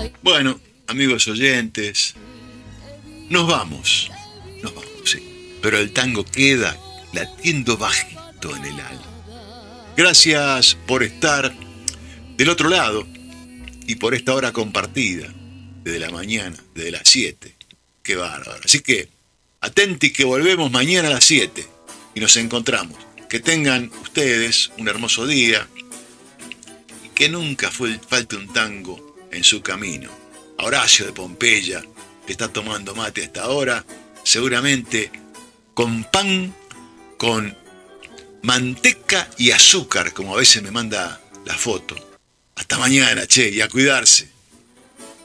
Bueno, amigos oyentes, nos vamos, sí. Pero el tango queda latiendo bajito en el alma. Gracias por estar del otro lado y por esta hora compartida, desde la mañana, desde las 7. Qué bárbaro. Así que, atenti que volvemos mañana a las 7 y nos encontramos. Que tengan ustedes un hermoso día y que nunca falte un tango en su camino. A Horacio de Pompeya, que está tomando mate a esta hora, seguramente con pan, con manteca y azúcar, como a veces me manda la foto. Hasta mañana, che, y a cuidarse.